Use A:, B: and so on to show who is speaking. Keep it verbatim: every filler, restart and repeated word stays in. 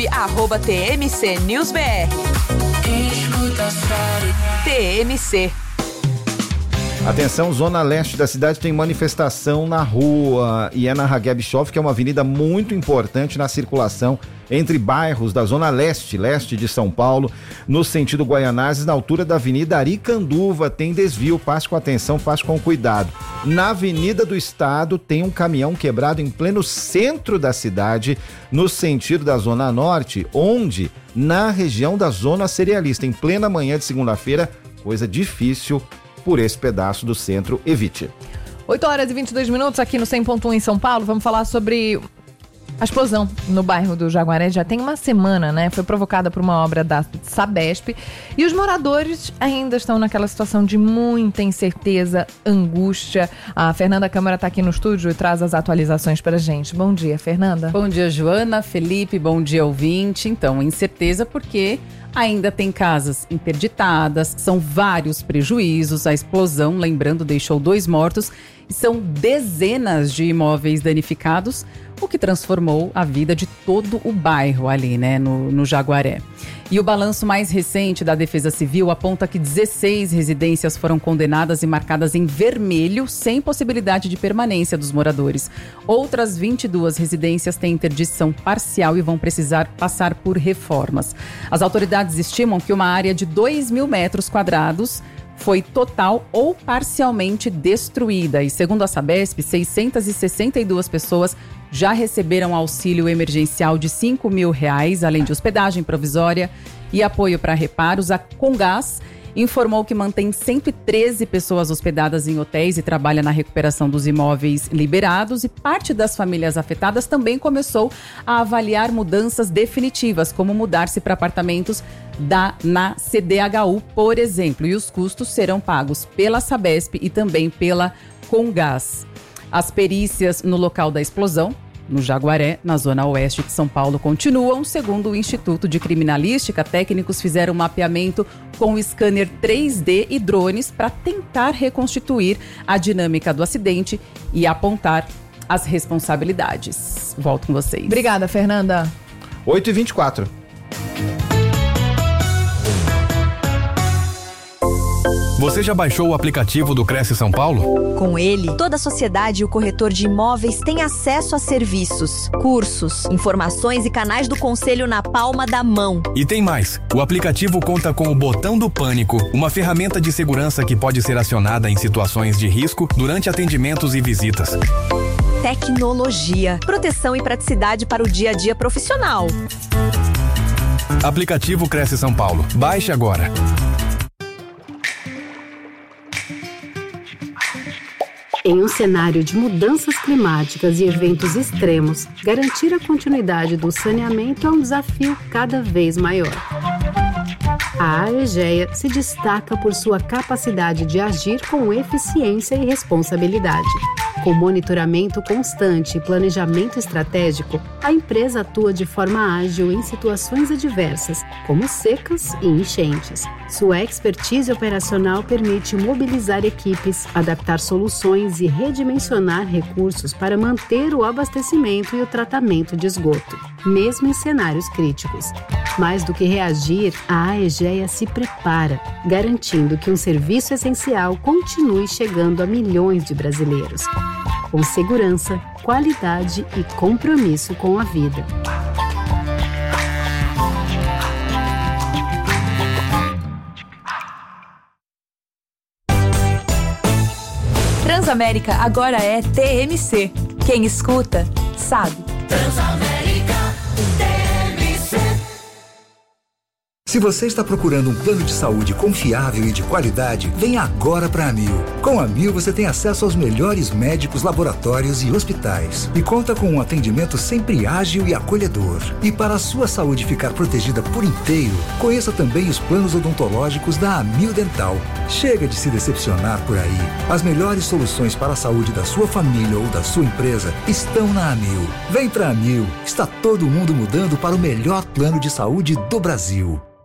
A: arroba T M C News B R. T M C.
B: Atenção, zona leste da cidade tem manifestação na rua e é na Ragué Bischoff, que é uma avenida muito importante na circulação entre bairros da zona leste, leste de São Paulo, no sentido Guaianazes, na altura da Avenida Aricanduva, tem desvio, passe com atenção, passe com cuidado. Na Avenida do Estado tem um caminhão quebrado em pleno centro da cidade, no sentido da zona norte, onde na região da zona cerealista, em plena manhã de segunda-feira, coisa difícil por esse pedaço do centro, evite.
C: oito horas e vinte e dois minutos aqui no cem ponto um em São Paulo. Vamos falar sobre a explosão no bairro do Jaguaré. Já tem uma semana, né? Foi provocada por uma obra da Sabesp e os moradores ainda estão naquela situação de muita incerteza, angústia. A Fernanda Câmara está aqui no estúdio e traz as atualizações pra gente. Bom dia, Fernanda.
D: Bom dia, Joana, Felipe, bom dia, ouvinte. Então, incerteza porque ainda tem casas interditadas, são vários prejuízos. A explosão, lembrando, deixou dois mortos e são dezenas de imóveis danificados, o que transformou a vida de todo o bairro ali, né, no, no Jaguaré. E o balanço mais recente da Defesa Civil aponta que dezesseis residências foram condenadas e marcadas em vermelho, sem possibilidade de permanência dos moradores. Outras vinte e duas residências têm interdição parcial e vão precisar passar por reformas. As autoridades estimam que uma área de dois mil metros quadrados foi total ou parcialmente destruída. E segundo a Sabesp, seiscentas e sessenta e duas pessoas já receberam auxílio emergencial de cinco mil reais, além de hospedagem provisória e apoio para reparos. A Comgás informou que mantém cento e treze pessoas hospedadas em hotéis e trabalha na recuperação dos imóveis liberados, e parte das famílias afetadas também começou a avaliar mudanças definitivas, como mudar-se para apartamentos da, na C D H U, por exemplo, e os custos serão pagos pela Sabesp e também pela Comgás. As perícias no local da explosão, no Jaguaré, na zona oeste de São Paulo, continuam. Segundo o Instituto de Criminalística, técnicos fizeram um mapeamento com scanner três D e drones para tentar reconstituir a dinâmica do acidente e apontar as responsabilidades. Volto com vocês.
C: Obrigada, Fernanda.
B: oito e vinte e quatro.
E: Você já baixou o aplicativo do Cresce São Paulo?
F: Com ele, toda a sociedade e o corretor de imóveis têm acesso a serviços, cursos, informações e canais do conselho na palma da mão.
E: E tem mais. O aplicativo conta com o botão do pânico, uma ferramenta de segurança que pode ser acionada em situações de risco durante atendimentos e visitas.
F: Tecnologia, proteção e praticidade para o dia a dia profissional.
E: Aplicativo Cresce São Paulo. Baixe agora.
G: Em um cenário de mudanças climáticas e eventos extremos, garantir a continuidade do saneamento é um desafio cada vez maior. A Aegea se destaca por sua capacidade de agir com eficiência e responsabilidade. Com monitoramento constante e planejamento estratégico, a empresa atua de forma ágil em situações adversas, como secas e enchentes. Sua expertise operacional permite mobilizar equipes, adaptar soluções e redimensionar recursos para manter o abastecimento e o tratamento de esgoto, mesmo em cenários críticos. Mais do que reagir, a Aegea se prepara, garantindo que um serviço essencial continue chegando a milhões de brasileiros. Com segurança, qualidade e compromisso com a vida.
A: Transamérica agora é T M C. Quem escuta, sabe.
H: Transamérica, T M C.
I: Se você está procurando um plano de saúde confiável e de qualidade, vem agora para a Amil. Com a Amil você tem acesso aos melhores médicos, laboratórios e hospitais. E conta com um atendimento sempre ágil e acolhedor. E para a sua saúde ficar protegida por inteiro, conheça também os planos odontológicos da Amil Dental. Chega de se decepcionar por aí. As melhores soluções para a saúde da sua família ou da sua empresa estão na Amil. Vem para a Amil. Está todo mundo mudando para o melhor plano de saúde do Brasil.